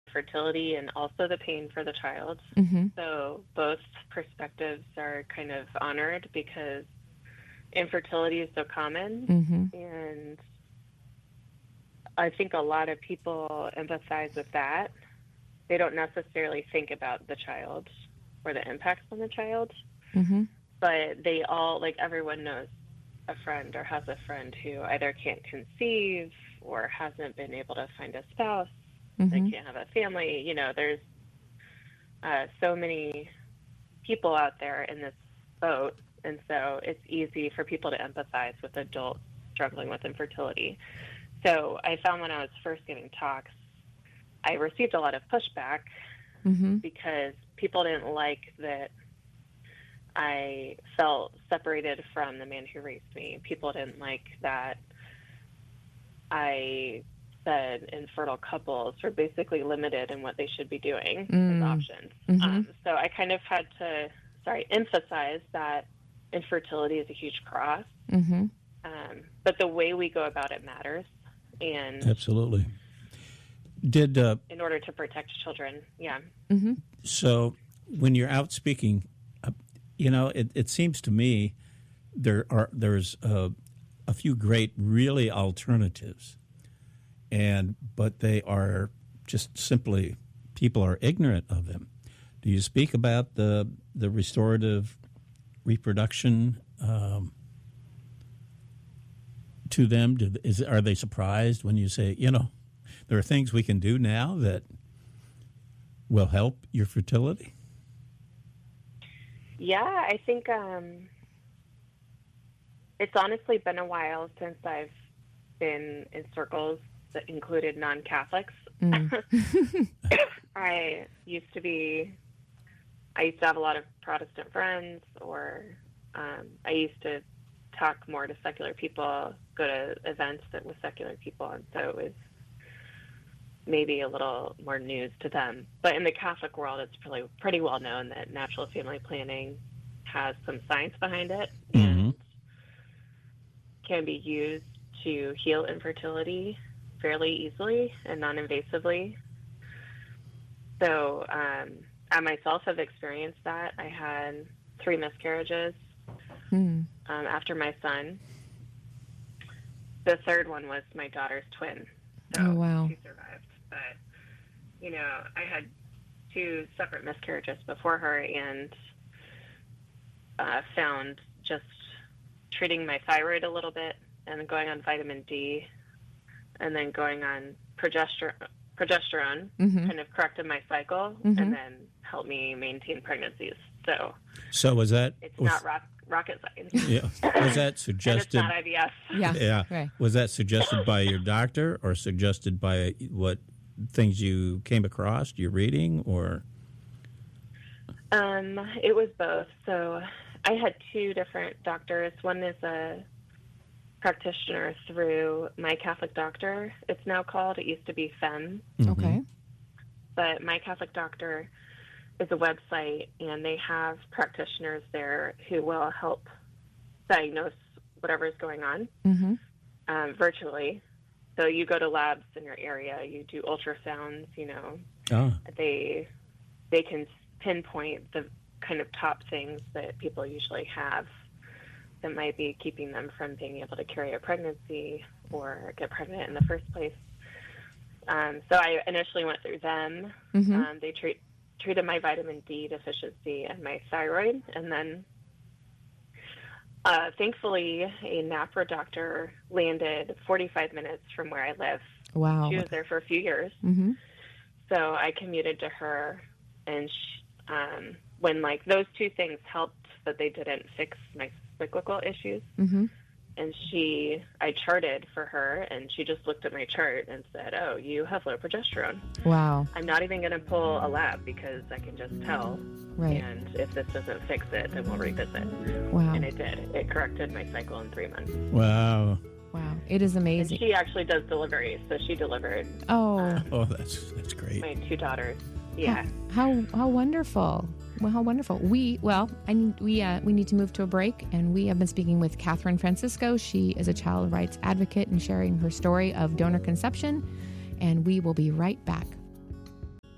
fertility and also the pain for the child. So both perspectives are kind of honored because infertility is so common. And I think a lot of people empathize with that. They don't necessarily think about the child or the impacts on the child, but they all, like, everyone knows a friend or has a friend who either can't conceive or hasn't been able to find a spouse. They can't have a family. You know, there's so many people out there in this boat, and so it's easy for people to empathize with adults struggling with infertility. So I found when I was first giving talks, I received a lot of pushback because people didn't like that I felt separated from the man who raised me. People didn't like that I said infertile couples were basically limited in what they should be doing as options. So I kind of had to, emphasize that infertility is a huge cross, but the way we go about it matters. And absolutely. In order to protect children, So when you're out speaking, you know, it seems to me there's a few great, really alternatives, but they are just simply, people are ignorant of them. Do you speak about the restorative reproduction to them? Are they surprised when you say, you know, there are things we can do now that will help your fertility? Yeah, I think it's honestly been a while since I've been in circles that included non-Catholics. I used to have a lot of Protestant friends, or I used to talk more to secular people, go to events that with secular people, and so it was maybe a little more news to them. But in the Catholic world, it's pretty well known that natural family planning has some science behind it and can be used to heal infertility fairly easily and non-invasively. So I myself have experienced that. I had 3 miscarriages after my son. The third one was my daughter's twin. So she survived. But, you know, I had 2 separate miscarriages before her, and found just treating my thyroid a little bit and going on vitamin D and then going on progesterone kind of corrected my cycle and then helped me maintain pregnancies. So was that... It's not rocket science. Yeah. Was that suggested... And it's not IVF. Yeah. Right. Was that suggested by your doctor or suggested by what things you came across, your reading, or... It was both. So I had 2 different doctors. One is a practitioner through My Catholic Doctor, it's now called. It used to be FEM. Okay. But My Catholic Doctor is a website, and they have practitioners there who will help diagnose whatever is going on virtually. So you go to labs in your area, you do ultrasounds, you know. They can pinpoint the kind of top things that people usually have that might be keeping them from being able to carry a pregnancy or get pregnant in the first place. So I initially went through them. They treated my vitamin D deficiency and my thyroid, and then thankfully a NAPRA doctor landed 45 minutes from where I live. Wow. She was there for a few years. So I commuted to her, and when like those 2 things helped, but they didn't fix my cyclical issues. And I charted for her, and she just looked at my chart and said, "Oh, you have low progesterone." Wow. I'm not even going to pull a lab because I can just tell. Right. And if this doesn't fix it, then we'll revisit. Wow. And it did. It corrected my cycle in 3 months. Wow. Wow. It is amazing. And she actually does deliveries, so she delivered. That's great. My 2 daughters. Yeah. How wonderful. Well, how wonderful. We need to move to a break, and we have been speaking with Catherine Francisco. She is a child rights advocate and sharing her story of donor conception, and we will be right back.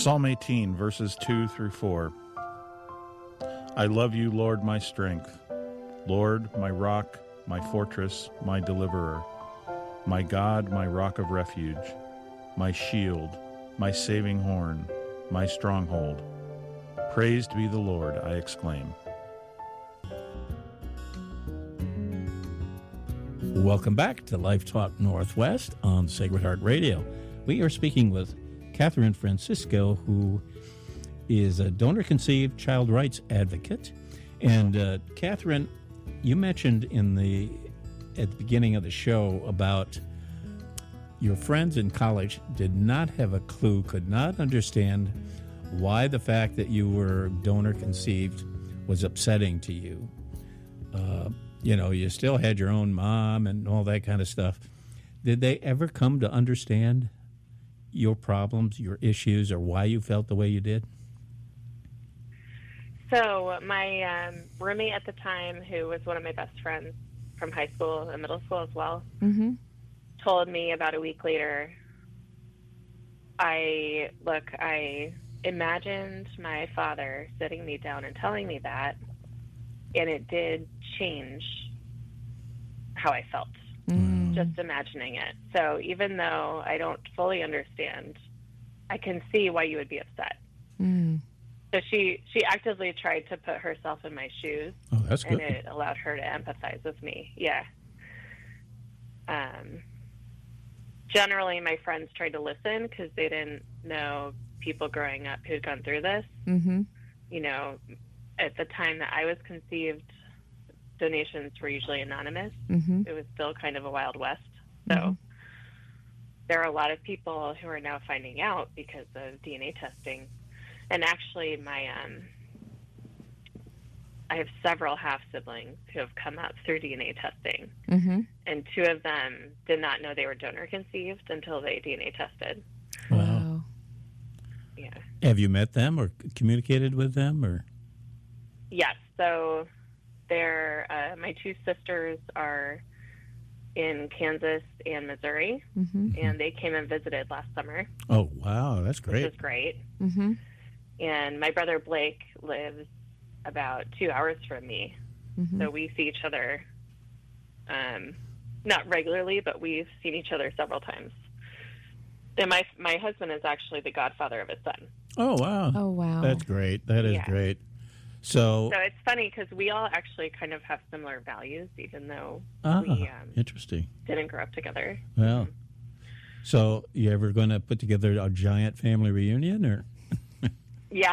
Psalm 18, verses 2 through 4. I love you, Lord, my strength. Lord, my rock, my fortress, my deliverer. My God, my rock of refuge. My shield, my saving horn, my stronghold. Praised be the Lord, I exclaim. Welcome back to Life Talk Northwest on Sacred Heart Radio. We are speaking with Catherine Francisco, who is a donor-conceived child rights advocate. And Catherine, you mentioned at the beginning of the show about your friends in college did not have a clue, could not understand why the fact that you were donor-conceived was upsetting to you. You still had your own mom and all that kind of stuff. Did they ever come to understand your problems, your issues, or why you felt the way you did? So my roommate at the time, who was one of my best friends from high school and middle school as well, told me about a week later, I imagined my father sitting me down and telling me that, and it did change how I felt, just imagining it. So even though I don't fully understand, I can see why you would be upset. So she actively tried to put herself in my shoes. Oh, that's good. And it allowed her to empathize with me. Yeah. Generally, my friends tried to listen because they didn't know people growing up who'd gone through this. At the time that I was conceived, donations were usually anonymous. It was still kind of a Wild West. So there are a lot of people who are now finding out because of DNA testing. And actually, I have several half-siblings who have come up through DNA testing. And two of them did not know they were donor-conceived until they DNA tested. Wow. Yeah. Have you met them or communicated with them? Or? Yes. So my two sisters are in Kansas and Missouri, and they came and visited last summer. Oh, wow. That's great. Which is great. And my brother Blake lives about 2 hours from me. So we see each other, not regularly, but we've seen each other several times. And my husband is actually the godfather of his son. Oh, wow. Oh, wow. That's great. That is great. So it's funny because we all actually kind of have similar values, even though we interesting. didn't grow up together. Well, so you ever going to put together a giant family reunion, or? Yeah.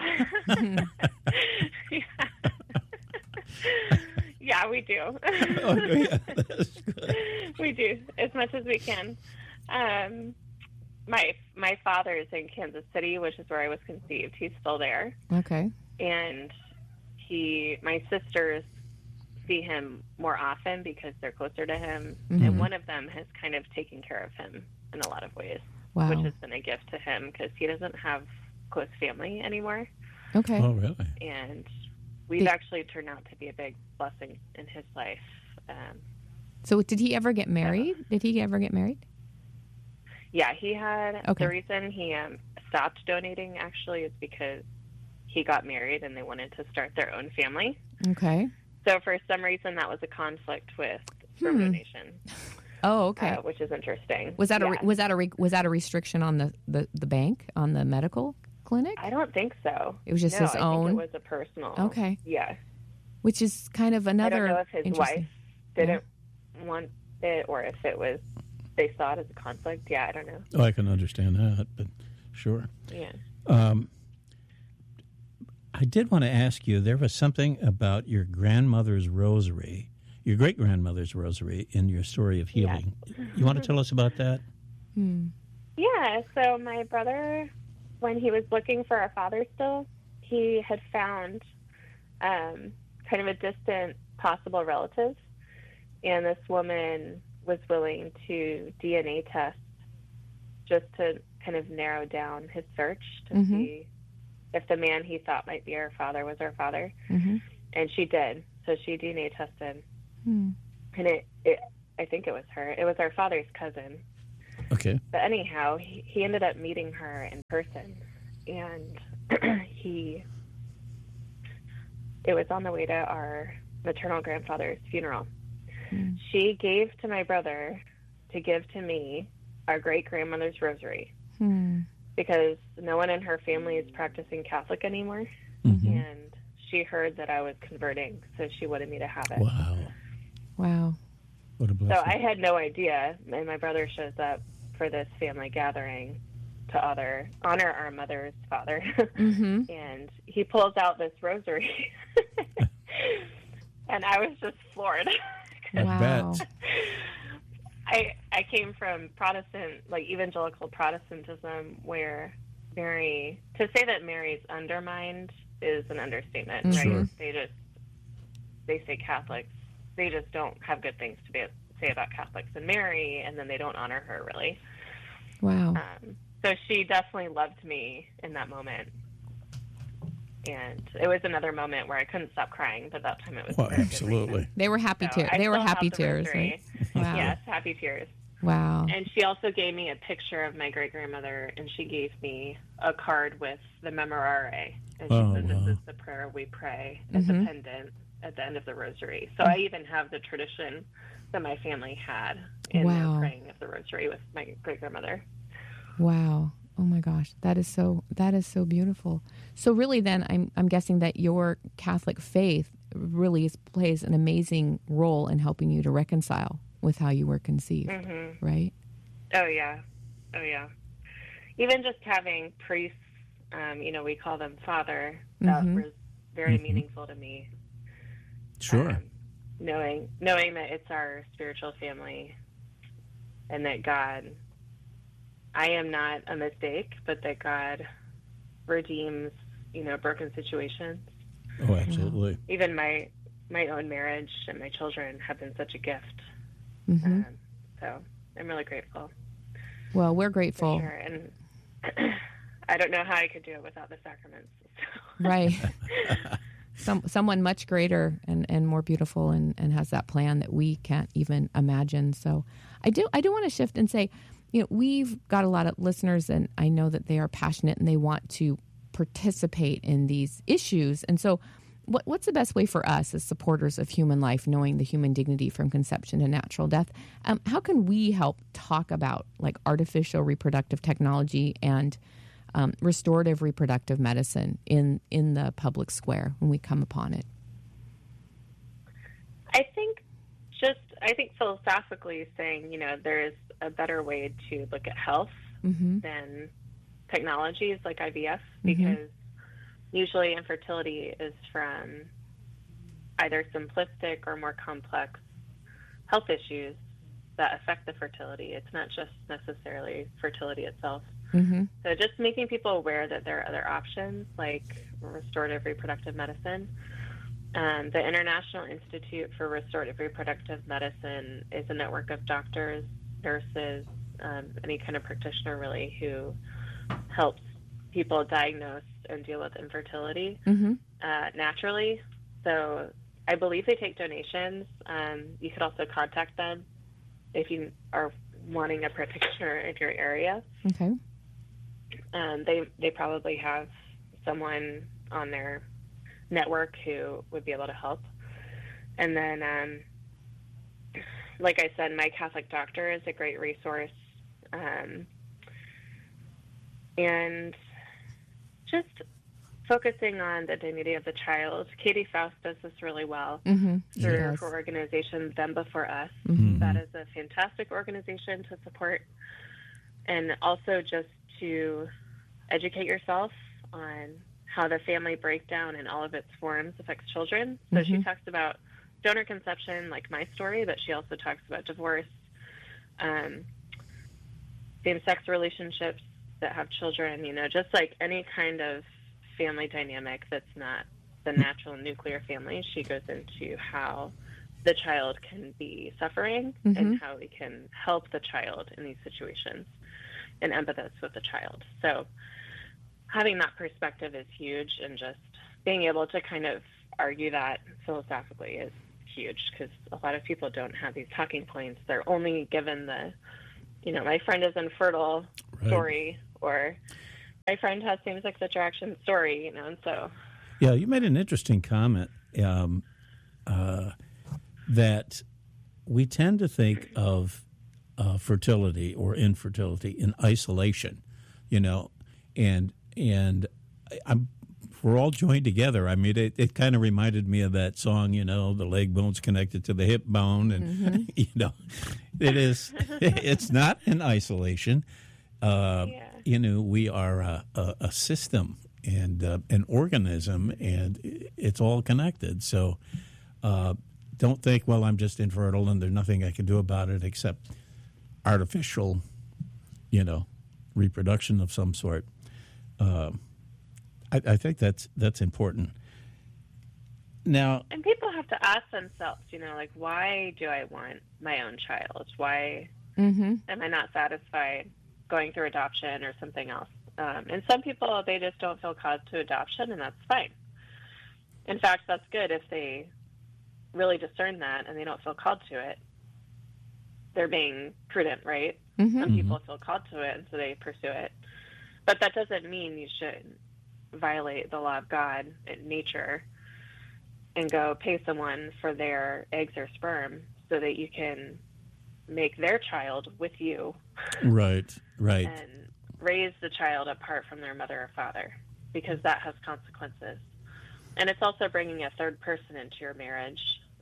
Yeah, we do. Oh, yeah, that's good. We do, as much as we can. My father's in Kansas City, which is where I was conceived. He's still there. Okay. And my sisters see him more often because they're closer to him. And one of them has kind of taken care of him in a lot of ways, which has been a gift to him because he doesn't have close family anymore. Okay. Oh, really? And we've actually turned out to be a big blessing in his life. So did he ever get married? Yeah, he had. Okay. The reason he stopped donating actually is because he got married and they wanted to start their own family. Okay. So for some reason that was a conflict with sperm donation. Oh, okay. Which is interesting. Was that a restriction on the bank, on the medical clinic? I don't think so. It was just his own. I think it was a personal. Okay. Yeah. Which is kind of another. I don't know if his wife didn't want it or if it was they saw it as a conflict. Yeah, I don't know. Oh, I can understand that, but sure. Yeah. I did want to ask you, there was something about your grandmother's rosary, your great-grandmother's rosary in your story of healing. Yeah. You want to tell us about that? Yeah, so my brother, when he was looking for our father still, he had found kind of a distant possible relative, and this woman was willing to DNA test just to kind of narrow down his search to see if the man he thought might be our father was our father. And she did. So she DNA tested. And I think it was her. It was our father's cousin. Okay. But anyhow, he ended up meeting her in person. and it was on the way to our maternal grandfather's funeral. She gave to my brother to give to me our great-grandmother's rosary because no one in her family is practicing Catholic anymore. And she heard that I was converting, so she wanted me to have it. Wow. What a blessing. So I had no idea, and my brother shows up for this family gathering to honor our mother's father. And he pulls out this rosary. And I was just floored. Wow. I came from Protestant, like evangelical Protestantism, where to say that Mary's undermined is an understatement, right? Sure. They say Catholics, they just don't have good things to say about Catholics and Mary, and then they don't honor her, really. Wow. So she definitely loved me in that moment. And it was another moment where I couldn't stop crying, but that time it was very absolutely. They were happy tears. I They were still happy have the tears, rosary. right? Wow. Yes, happy tears. Wow. And she also gave me a picture of my great-grandmother, and she gave me a card with the Memorare. And she said, this is the prayer we pray as a pendant at the end of the rosary. So I even have the tradition that my family had in their praying of the rosary with my great-grandmother. Wow. Oh my gosh, that is so beautiful. So really then I'm guessing that your Catholic faith really plays an amazing role in helping you to reconcile with how you were conceived, right? Oh yeah. Even just having priests, we call them Father, that was very meaningful to me. Sure. Knowing that it's our spiritual family and that I am not a mistake, but that God redeems, broken situations. Oh, absolutely. Even my own marriage and my children have been such a gift. So I'm really grateful. Well, we're grateful. For sure. And I don't know how I could do it without the sacraments. So. Right. Someone much greater and more beautiful and has that plan that we can't even imagine. So I do want to shift and say, we've got a lot of listeners, and I know that they are passionate and they want to participate in these issues. And so what's the best way for us as supporters of human life, knowing the human dignity from conception to natural death? How can we help talk about like artificial reproductive technology and restorative reproductive medicine in the public square when we come upon it? I think philosophically saying, there is a better way to look at health than technologies like IVF, because usually infertility is from either simplistic or more complex health issues that affect the fertility. It's not just necessarily fertility itself. So just making people aware that there are other options like restorative reproductive medicine. The International Institute for Restorative Reproductive Medicine is a network of doctors, nurses, any kind of practitioner really who helps people diagnose and deal with infertility naturally. So I believe they take donations. You could also contact them if you are wanting a practitioner in your area. Okay. They probably have someone on their network who would be able to help. And then, like I said, my Catholic doctor is a great resource. And just focusing on the dignity of the child. Katie Faust does this really well through her organization, Them Before Us. That is a fantastic organization to support. And also just to educate yourself on how the family breakdown in all of its forms affects children. So she talks about donor conception, like my story, but she also talks about divorce, same-sex relationships that have children, just like any kind of family dynamic that's not the natural nuclear family. She goes into how the child can be suffering and how we can help the child in these situations and empathize with the child. So having that perspective is huge, and just being able to kind of argue that philosophically is huge, because a lot of people don't have these talking points. They're only given the, my friend is infertile story, or My friend has same-sex attraction story, and so. Yeah, you made an interesting comment that we tend to think of fertility or infertility in isolation, and we're all joined together. I mean, it kind of reminded me of that song, the leg bone's connected to the hip bone, and it is. It's not in isolation. We are a system and an organism, and it's all connected. So don't think, well, I'm just infertile and there's nothing I can do about it except artificial, reproduction of some sort. I think that's important. Now, and people have to ask themselves, why do I want my own child? Why am I not satisfied going through adoption or something else? And some people, they just don't feel called to adoption, and that's fine. In fact, that's good if they really discern that and they don't feel called to it. They're being prudent, right? Some people feel called to it, and so they pursue it. But that doesn't mean you should violate the law of God and nature and go pay someone for their eggs or sperm so that you can make their child with you. Right. And raise the child apart from their mother or father, because that has consequences. And it's also bringing a third person into your marriage.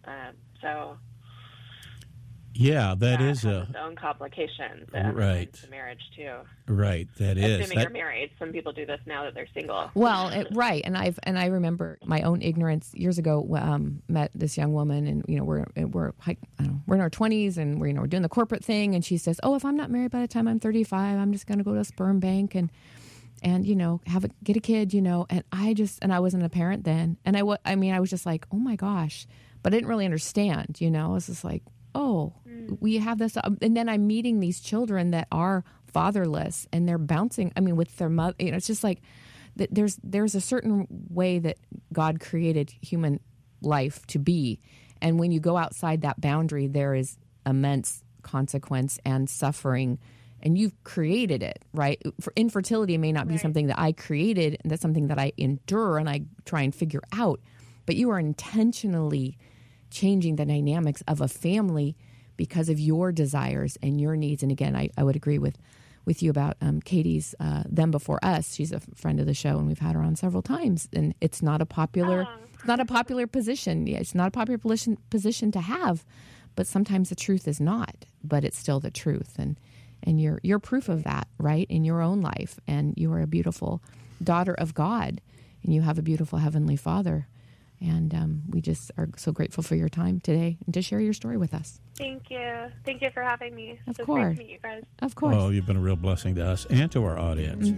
Yeah, that is has its own complications. Right. To marriage too. Right, that is. Assuming you're married, some people do this now that they're single. Well, right, and I remember my own ignorance years ago. Met this young woman, and we're in our 20s, and we're doing the corporate thing, and she says, "Oh, if I'm not married by the time I'm 35, I'm just going to go to a sperm bank and get a kid, And I wasn't a parent then, and I was just like, oh my gosh, but I didn't really understand, I was just like, oh, we have this. And then I'm meeting these children that are fatherless, and they're bouncing, with their mother. It's just like there's a certain way that God created human life to be. And when you go outside that boundary, there is immense consequence and suffering. And you've created it, right? For infertility may not be something that I created, and that's something that I endure and I try and figure out. But you are intentionally changing the dynamics of a family because of your desires and your needs. And again, I would agree with you about Katie's Them Before Us. She's a friend of the show, and we've had her on several times. And it's not a popular position. Yeah, it's not a popular position to have, but sometimes the truth is not. But it's still the truth, and you're proof of that, right, in your own life. And you are a beautiful daughter of God, and you have a beautiful Heavenly Father. And we just are so grateful for your time today and to share your story with us. Thank you. Thank you for having me. Of course. Great to meet you guys. Of course. Oh, you've been a real blessing to us and to our audience.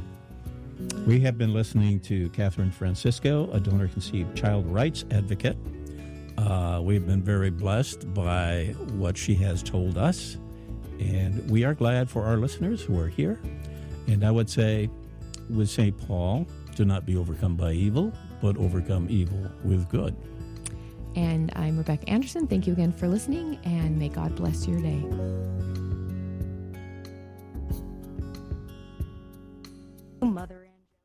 We have been listening to Catherine Francisco, a donor-conceived child rights advocate. We've been very blessed by what she has told us, and we are glad for our listeners who are here. And I would say, with St. Paul, do not be overcome by evil, but overcome evil with good. And I'm Rebecca Anderson. Thank you again for listening, and may God bless your day. Mother.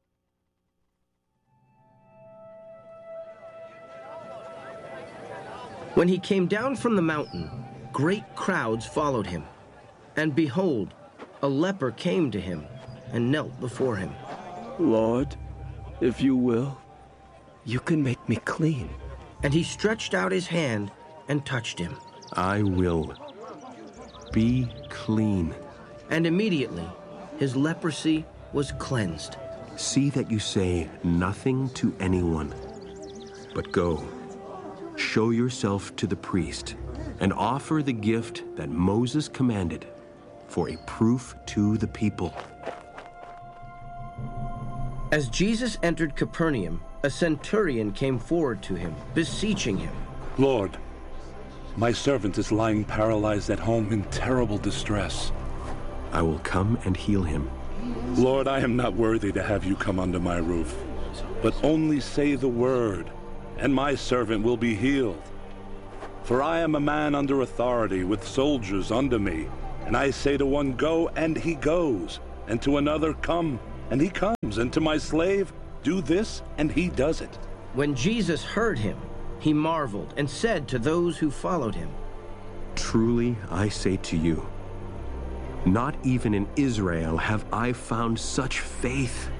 When he came down from the mountain, great crowds followed him. And behold, a leper came to him and knelt before him. Lord, if you will, you can make me clean. And he stretched out his hand and touched him. I will. Be clean. And immediately his leprosy was cleansed. See that you say nothing to anyone, but go, show yourself to the priest, and offer the gift that Moses commanded for a proof to the people. As Jesus entered Capernaum, a centurion came forward to him, beseeching him. Lord, my servant is lying paralyzed at home in terrible distress. I will come and heal him. Lord, I am not worthy to have you come under my roof, but only say the word, and my servant will be healed. For I am a man under authority with soldiers under me, and I say to one, go, and he goes, and to another, come, and he comes, and to my slave, do this, and he does it. When Jesus heard him, he marveled and said to those who followed him, Truly I say to you, not even in Israel have I found such faith.